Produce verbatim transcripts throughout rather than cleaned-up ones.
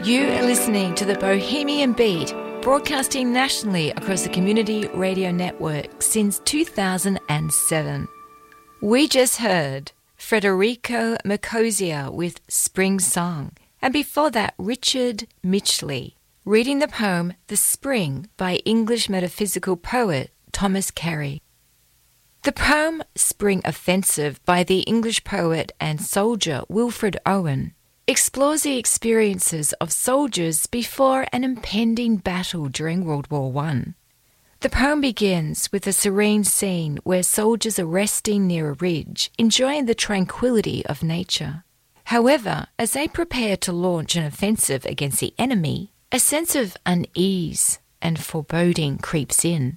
You are listening to the Bohemian Beat, broadcasting nationally across the Community Radio Network since two thousand seven. We just heard Federico Mercosia with Spring Song, and before that Richard Mitchley reading the poem The Spring by English metaphysical poet Thomas Carey. The poem Spring Offensive by the English poet and soldier Wilfred Owen explores the experiences of soldiers before an impending battle during World War One. The poem begins with a serene scene where soldiers are resting near a ridge, enjoying the tranquility of nature. However, as they prepare to launch an offensive against the enemy, a sense of unease and foreboding creeps in.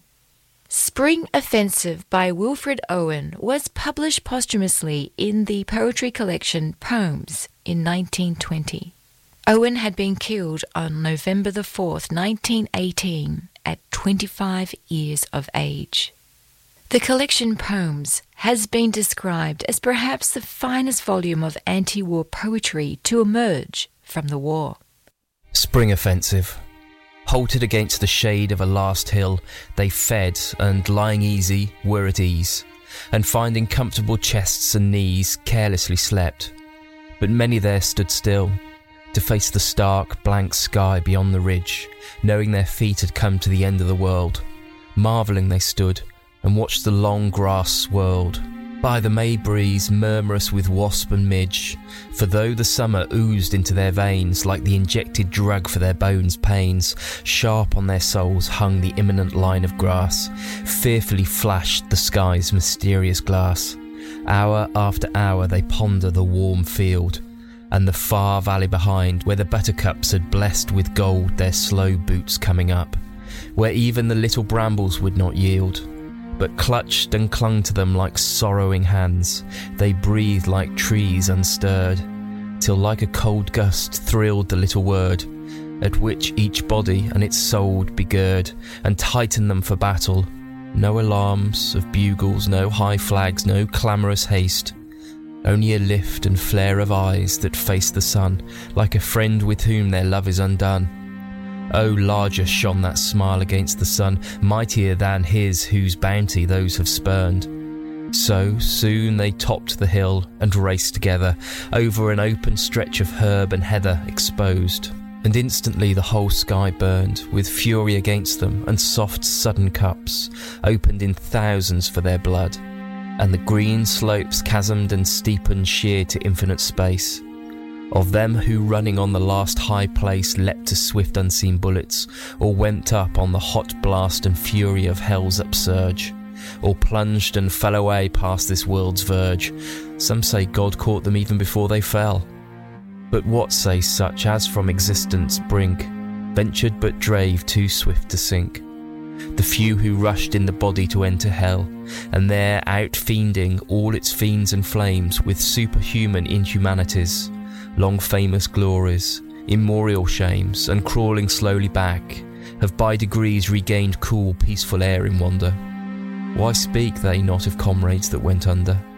Spring Offensive by Wilfred Owen was published posthumously in the poetry collection Poems in nineteen twenty. Owen had been killed on November the fourth, nineteen eighteen, at twenty-five years of age. The collection Poems has been described as perhaps the finest volume of anti-war poetry to emerge from the war. Spring Offensive. Halted against the shade of a last hill, they fed and, lying easy, were at ease, and finding comfortable chests and knees, carelessly slept. But many there stood still, to face the stark, blank sky beyond the ridge, knowing their feet had come to the end of the world. Marvelling they stood, and watched the long grass swirled by the May breeze, murmurous with wasp and midge. For though the summer oozed into their veins like the injected drug for their bones' pains, sharp on their souls hung the imminent line of grass, fearfully flashed the sky's mysterious glass. Hour after hour they ponder the warm field, and the far valley behind, where the buttercups had blessed with gold their slow boots coming up, where even the little brambles would not yield, but clutched and clung to them like sorrowing hands. They breathed like trees unstirred, till like a cold gust thrilled the little word, at which each body and its soul would be gird, and tighten them for battle. No alarms of bugles, no high flags, no clamorous haste, only a lift and flare of eyes that face the sun, like a friend with whom their love is undone. Oh, larger shone that smile against the sun, mightier than his whose bounty those have spurned. So soon they topped the hill and raced together over an open stretch of herb and heather exposed, and instantly the whole sky burned with fury against them, and soft sudden cups opened in thousands for their blood, and the green slopes chasmed and steepened sheer to infinite space. Of them who running on the last high place leapt to swift unseen bullets, or went up on the hot blast and fury of hell's upsurge, or plunged and fell away past this world's verge, some say God caught them even before they fell. But what say such as from existence brink ventured but drave too swift to sink? The few who rushed in the body to enter hell, and there out-fiending all its fiends and flames with superhuman inhumanities, long famous glories, immemorial shames, and crawling slowly back, have by degrees regained cool, peaceful air in wonder. Why speak they not of comrades that went under?